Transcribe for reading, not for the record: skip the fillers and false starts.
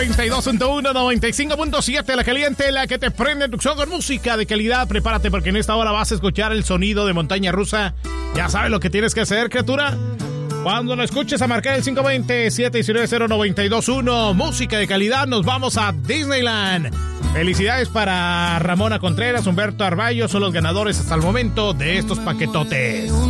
92.1, 95.7, la caliente, la que te prende tu show con música de calidad. Prepárate porque en esta hora vas a escuchar el sonido de montaña rusa. Ya sabes lo que tienes que hacer, criatura. Cuando nos escuches a marcar el 520-719-092.1, música de calidad, nos vamos a Disneyland. Felicidades para Ramona Contreras, Humberto Arballo, son los ganadores hasta el momento de estos paquetotes.